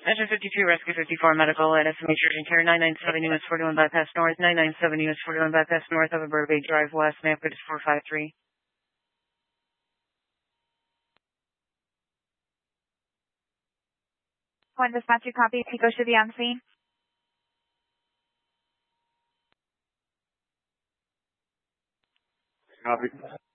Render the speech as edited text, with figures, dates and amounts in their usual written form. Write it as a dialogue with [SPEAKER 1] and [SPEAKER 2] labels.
[SPEAKER 1] Engine 52, Rescue 54, Medical at Estimate Urgent Care, 997 US 41 Bypass North, 997 US 41 Bypass North of Burbank Drive West, map code is 453.
[SPEAKER 2] One dispatcher copy. Pico should be on scene.
[SPEAKER 3] Copy.